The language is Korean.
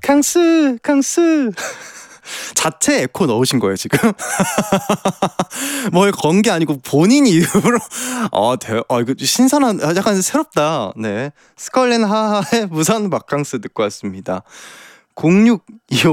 강스 자체 에코 넣으신 거예요 지금? 뭘 건 게 아니고 본인 이름으로. 이거 신선한, 약간 새롭다. 네, 스컬렌 하하의 무산 바캉스 듣고 왔습니다. 0625